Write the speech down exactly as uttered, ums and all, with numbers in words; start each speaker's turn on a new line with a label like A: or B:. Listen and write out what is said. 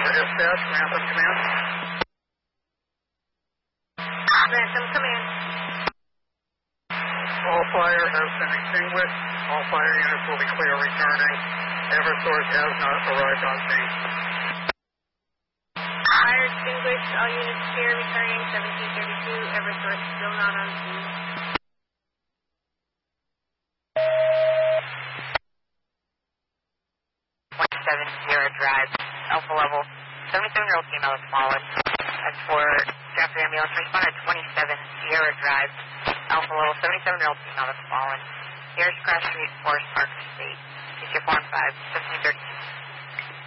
A: dispatch, Ransom Command.
B: Ransom Command.
A: All fire has been extinguished. All fire units will be clear returning. Eversource has not arrived on scene.
B: Fire extinguished. All units clear returning. seventeen thirty-two. Eversource still not on scene.
C: twenty-seven Sierra Drive, Alpha Level. seventy-seven-year-old female has fallen. As for draft ambulance, respond at twenty-seven Sierra Drive, Alpha Level. seventy-seven-year-old female has fallen. Nearest Cross Street, Forest Park State. T C four and five, fifteen thirty.